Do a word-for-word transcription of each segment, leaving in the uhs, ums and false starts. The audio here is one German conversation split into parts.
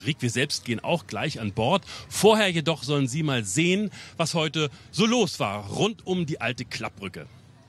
Wir selbst gehen auch gleich an Bord. Vorher jedoch sollen Sie mal sehen, was heute so los war, rund um die alte Klappbrücke.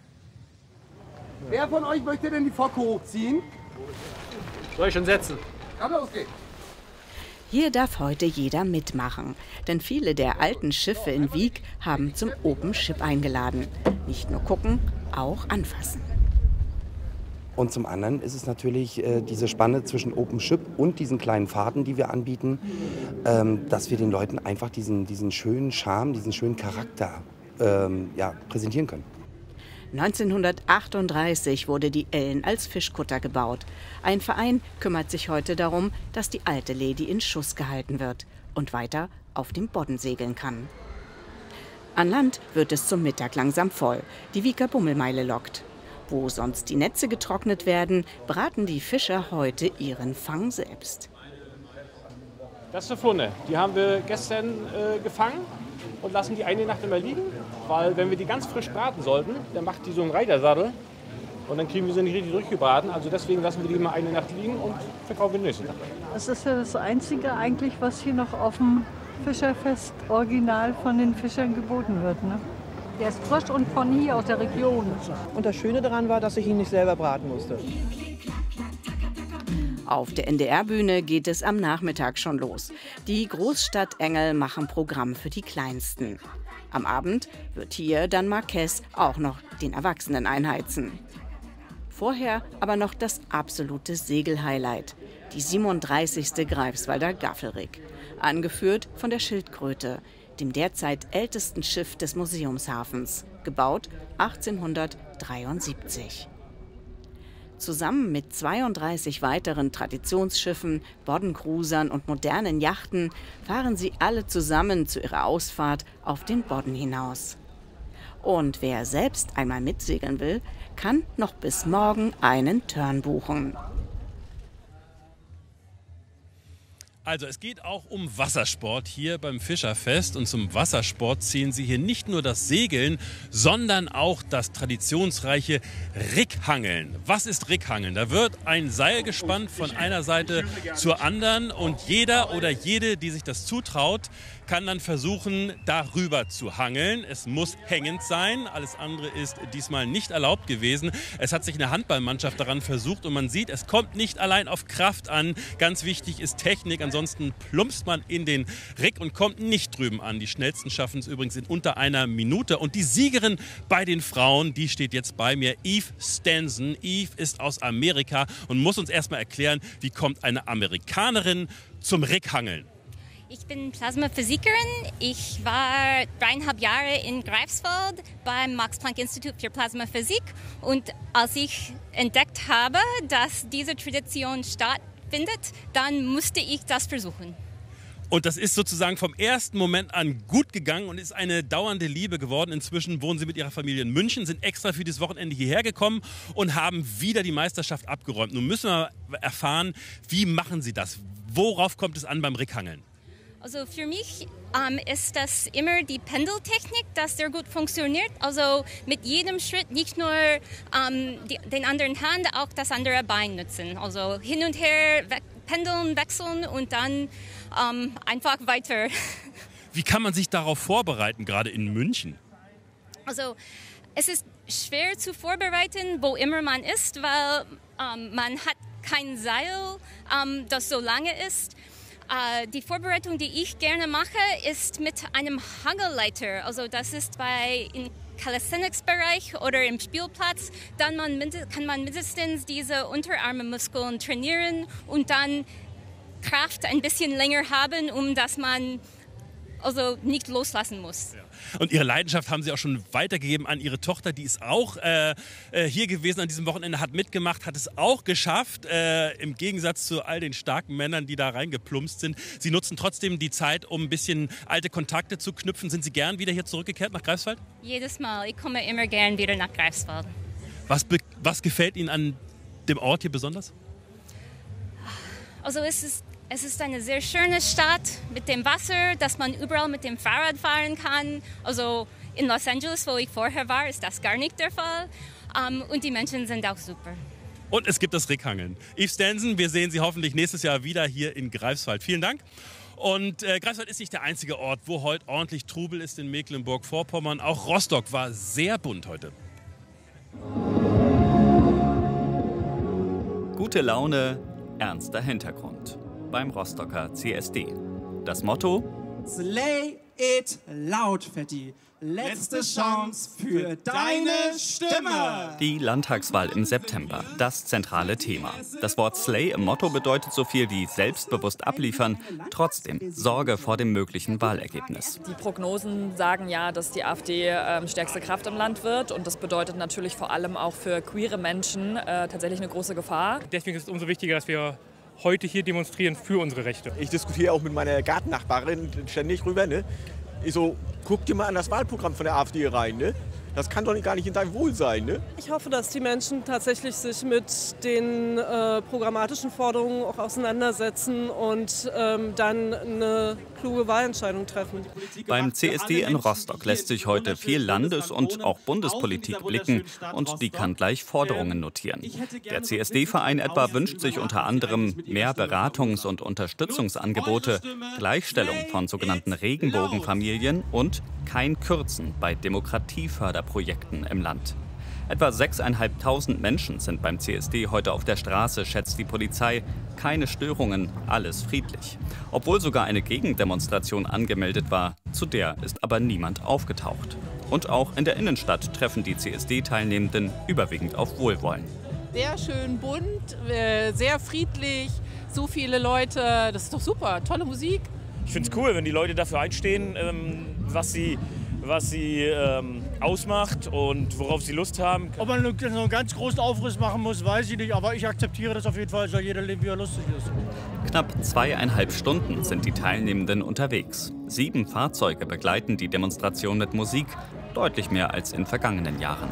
Wer von euch möchte denn die Focke hochziehen? Soll ich schon setzen? Ja, los geht's. Hier darf heute jeder mitmachen, denn viele der alten Schiffe in Wiek haben zum Open Ship eingeladen. Nicht nur gucken, auch anfassen. Und zum anderen ist es natürlich äh, diese Spanne zwischen Open Ship und diesen kleinen Fahrten, die wir anbieten, ähm, dass wir den Leuten einfach diesen, diesen schönen Charme, diesen schönen Charakter ähm, ja, präsentieren können. neunzehnhundertachtunddreißig wurde die Ellen als Fischkutter gebaut. Ein Verein kümmert sich heute darum, dass die alte Lady in Schuss gehalten wird und weiter auf dem Bodden segeln kann. An Land wird es zum Mittag langsam voll. Die Wieker Bummelmeile lockt. Wo sonst die Netze getrocknet werden, braten die Fischer heute ihren Fang selbst. Das ist eine Funne. Die haben wir gestern äh, gefangen und lassen die eine Nacht immer liegen. Weil wenn wir die ganz frisch braten sollten, dann macht die so einen Reitersattel und dann kriegen wir sie nicht richtig durchgebraten. Also deswegen lassen wir die mal eine Nacht liegen und verkaufen wir den nächsten Tag. Das ist ja das Einzige eigentlich, was hier noch auf dem Fischerfest original von den Fischern geboten wird, ne? Der ist frisch und von hier aus der Region. Und das Schöne daran war, dass ich ihn nicht selber braten musste. Auf der N D R-Bühne geht es am Nachmittag schon los. Die Großstadtengel machen Programm für die Kleinsten. Am Abend wird hier dann Marquez auch noch den Erwachsenen einheizen. Vorher aber noch das absolute Segelhighlight, die siebenunddreißigste Greifswalder Gaffelrig, angeführt von der Schildkröte, dem derzeit ältesten Schiff des Museumshafens, gebaut achtzehnhundertdreiundsiebzig. Zusammen mit zweiunddreißig weiteren Traditionsschiffen, Boddencruisern und modernen Yachten fahren sie alle zusammen zu ihrer Ausfahrt auf den Bodden hinaus. Und wer selbst einmal mitsegeln will, kann noch bis morgen einen Turn buchen. Also es geht auch um Wassersport hier beim Fischerfest und zum Wassersport zählen Sie hier nicht nur das Segeln, sondern auch das traditionsreiche Rickhangeln. Was ist Rickhangeln? Da wird ein Seil gespannt von einer Seite zur anderen und jeder oder jede, die sich das zutraut, kann dann versuchen, darüber zu hangeln. Es muss hängend sein, alles andere ist diesmal nicht erlaubt gewesen. Es hat sich eine Handballmannschaft daran versucht und man sieht, es kommt nicht allein auf Kraft an. Ganz wichtig ist Technik, ansonsten plumpst man in den Rick und kommt nicht drüben an. Die schnellsten schaffen es übrigens in unter einer Minute. Und die Siegerin bei den Frauen, die steht jetzt bei mir, Eve Stenson. Eve ist aus Amerika und muss uns erstmal erklären, wie kommt eine Amerikanerin zum Rickhangeln. Ich bin Plasmaphysikerin. Ich war dreieinhalb Jahre in Greifswald beim Max-Planck-Institut für Plasmaphysik. Und als ich entdeckt habe, dass diese Tradition stattfindet, dann musste ich das versuchen. Und das ist sozusagen vom ersten Moment an gut gegangen und ist eine dauernde Liebe geworden. Inzwischen wohnen Sie mit Ihrer Familie in München, sind extra für dieses Wochenende hierher gekommen und haben wieder die Meisterschaft abgeräumt. Nun müssen wir erfahren, wie machen Sie das? Worauf kommt es an beim Rickhangeln? Also für mich ähm, ist das immer die Pendeltechnik, das sehr gut funktioniert. Also mit jedem Schritt nicht nur ähm, die, den anderen Hand, auch das andere Bein nutzen. Also hin und her we- pendeln, wechseln und dann ähm, einfach weiter. Wie kann man sich darauf vorbereiten, gerade in München? Also es ist schwer zu vorbereiten, wo immer man ist, weil ähm, man hat kein Seil, ähm, das so lange ist. Uh, die Vorbereitung, die ich gerne mache, ist mit einem Hangelleiter. Also das ist bei im Calisthenics-Bereich oder im Spielplatz. Dann man, kann man mindestens diese Unterarmmuskeln trainieren und dann Kraft ein bisschen länger haben, um dass man also nicht loslassen muss. Ja. Und Ihre Leidenschaft haben Sie auch schon weitergegeben an Ihre Tochter, die ist auch äh, hier gewesen an diesem Wochenende, hat mitgemacht, hat es auch geschafft, äh, im Gegensatz zu all den starken Männern, die da reingeplumpst sind. Sie nutzen trotzdem die Zeit, um ein bisschen alte Kontakte zu knüpfen. Sind Sie gern wieder hier zurückgekehrt nach Greifswald? Jedes Mal. Ich komme immer gern wieder nach Greifswald. Was, be- was gefällt Ihnen an dem Ort hier besonders? Also es ist Es ist eine sehr schöne Stadt mit dem Wasser, dass man überall mit dem Fahrrad fahren kann. Also in Los Angeles, wo ich vorher war, ist das gar nicht der Fall. Um, und die Menschen sind auch super. Und es gibt das Rickhangeln. Yves Stenson, wir sehen Sie hoffentlich nächstes Jahr wieder hier in Greifswald. Vielen Dank. Und äh, Greifswald ist nicht der einzige Ort, wo heute ordentlich Trubel ist in Mecklenburg-Vorpommern. Auch Rostock war sehr bunt heute. Gute Laune, ernster Hintergrund beim Rostocker C S D. Das Motto: Slay it loud, Fetti. Letzte Chance für deine Stimme. Die Landtagswahl im September, das zentrale Thema. Das Wort Slay im Motto bedeutet so viel wie selbstbewusst abliefern, trotzdem Sorge vor dem möglichen Wahlergebnis. Die Prognosen sagen ja, dass die AfD äh, stärkste Kraft im Land wird. Und das bedeutet natürlich vor allem auch für queere Menschen äh, tatsächlich eine große Gefahr. Deswegen ist es umso wichtiger, dass wir heute hier demonstrieren für unsere Rechte. Ich diskutiere auch mit meiner Gartennachbarin ständig rüber. Ne? Ich so, guck dir mal an das Wahlprogramm von der AfD rein. Ne? Das kann doch gar nicht in deinem Wohl sein. Ne? Ich hoffe, dass die Menschen tatsächlich sich mit den äh, programmatischen Forderungen auch auseinandersetzen und ähm, dann eine kluge Wahlentscheidung treffen. Beim C S D in Rostock lässt sich heute viel Landes- und auch Bundespolitik blicken und die kann gleich Forderungen notieren. Der C S D-Verein etwa wünscht sich unter anderem mehr Beratungs- und Unterstützungsangebote, Gleichstellung von sogenannten Regenbogenfamilien und kein Kürzen bei Demokratieförderprojekten im Land. Etwa sechstausendfünfhundert Menschen sind beim C S D heute auf der Straße, schätzt die Polizei. Keine Störungen, alles friedlich. Obwohl sogar eine Gegendemonstration angemeldet war, zu der ist aber niemand aufgetaucht. Und auch in der Innenstadt treffen die C S D-Teilnehmenden überwiegend auf Wohlwollen. Sehr schön bunt, sehr friedlich, so viele Leute, das ist doch super, tolle Musik. Ich finde es cool, wenn die Leute dafür einstehen, ähm, was sie, was sie ähm, ausmacht und worauf sie Lust haben. Ob man einen ganz großen Aufriss machen muss, weiß ich nicht, aber ich akzeptiere das auf jeden Fall, soll jeder leben, wie er lustig ist. Knapp zweieinhalb Stunden sind die Teilnehmenden unterwegs. Sieben Fahrzeuge begleiten die Demonstration mit Musik, deutlich mehr als in vergangenen Jahren.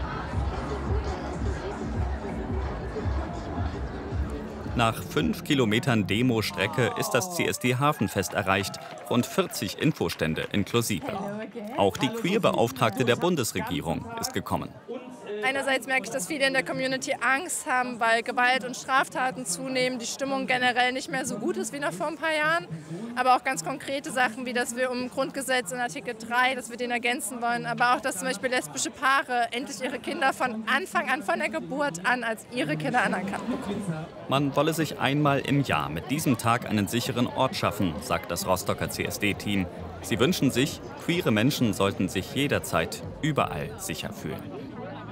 Nach fünf Kilometern Demo-Strecke ist das C S D-Hafenfest erreicht, rund vierzig Infostände inklusive. Auch die Queer-Beauftragte der Bundesregierung ist gekommen. Einerseits merke ich, dass viele in der Community Angst haben, weil Gewalt und Straftaten zunehmen, die Stimmung generell nicht mehr so gut ist wie noch vor ein paar Jahren. Aber auch ganz konkrete Sachen, wie dass wir um Grundgesetz in Artikel drei, dass wir den ergänzen wollen. Aber auch, dass zum Beispiel lesbische Paare endlich ihre Kinder von Anfang an, von der Geburt an, als ihre Kinder anerkannt bekommen. Man wolle sich einmal im Jahr mit diesem Tag einen sicheren Ort schaffen, sagt das Rostocker C S D-Team. Sie wünschen sich, queere Menschen sollten sich jederzeit überall sicher fühlen.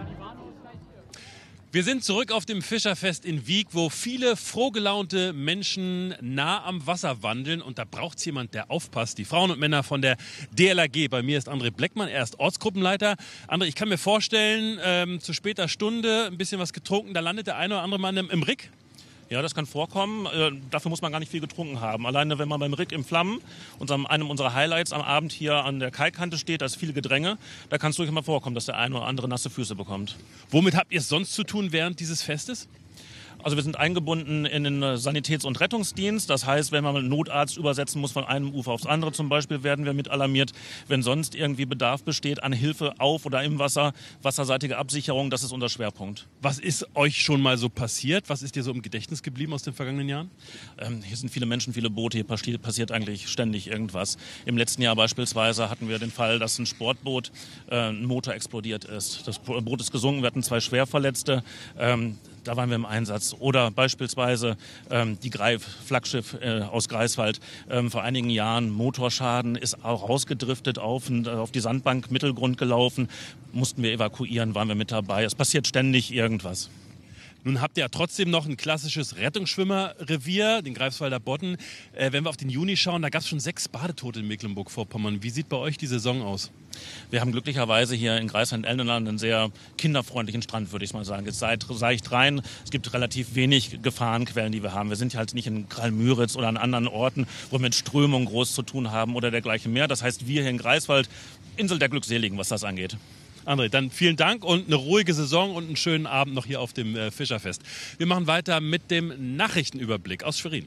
Wir sind zurück auf dem Fischerfest in Wiek, wo viele frohgelaunte Menschen nah am Wasser wandeln. Und da braucht es jemand, der aufpasst. Die Frauen und Männer von der D L R G. Bei mir ist André Bleckmann, er ist Ortsgruppenleiter. André, ich kann mir vorstellen, ähm, zu später Stunde ein bisschen was getrunken, da landet der eine oder andere Mann im, im Rick. Ja, das kann vorkommen. Äh, dafür muss man gar nicht viel getrunken haben. Alleine, wenn man beim Rick im Flammen, unserem, einem unserer Highlights am Abend hier an der Kaikante steht, da ist viel Gedränge, da kann es durchaus mal vorkommen, dass der eine oder andere nasse Füße bekommt. Womit habt ihr es sonst zu tun während dieses Festes? Also wir sind eingebunden in den Sanitäts- und Rettungsdienst. Das heißt, wenn man einen Notarzt übersetzen muss von einem Ufer aufs andere zum Beispiel, werden wir mit alarmiert. Wenn sonst irgendwie Bedarf besteht an Hilfe auf oder im Wasser, wasserseitige Absicherung, das ist unser Schwerpunkt. Was ist euch schon mal so passiert? Was ist dir so im Gedächtnis geblieben aus den vergangenen Jahren? Ähm, hier sind viele Menschen, viele Boote, hier passiert eigentlich ständig irgendwas. Im letzten Jahr beispielsweise hatten wir den Fall, dass ein Sportboot, äh, ein Motor explodiert ist. Das Boot ist gesunken, wir hatten zwei Schwerverletzte. Ähm, Da waren wir im Einsatz. Oder beispielsweise ähm, die Greif, Flaggschiff äh, aus Greifswald, ähm, vor einigen Jahren Motorschaden, ist auch rausgedriftet auf, auf die Sandbank, Mittelgrund gelaufen, mussten wir evakuieren, waren wir mit dabei. Es passiert ständig irgendwas. Nun habt ihr ja trotzdem noch ein klassisches Rettungsschwimmerrevier, den Greifswalder Bodden. Äh, wenn wir auf den Juni schauen, da gab es schon sechs Badetote in Mecklenburg-Vorpommern. Wie sieht bei euch die Saison aus? Wir haben glücklicherweise hier in Greifswald-Ellenland einen sehr kinderfreundlichen Strand, würde ich mal sagen. Jetzt seid seicht rein. Es gibt relativ wenig Gefahrenquellen, die wir haben. Wir sind halt nicht in Kralmüritz oder an anderen Orten, wo wir mit Strömungen groß zu tun haben oder dergleichen mehr. Das heißt, wir hier in Greifswald, Insel der Glückseligen, was das angeht. André, dann vielen Dank und eine ruhige Saison und einen schönen Abend noch hier auf dem äh, Fischerfest. Wir machen weiter mit dem Nachrichtenüberblick aus Schwerin.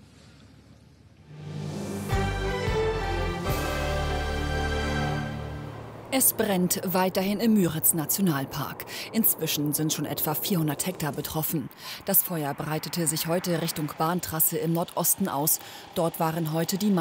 Es brennt weiterhin im Müritz-Nationalpark. Inzwischen sind schon etwa vierhundert Hektar betroffen. Das Feuer breitete sich heute Richtung Bahntrasse im Nordosten aus. Dort waren heute die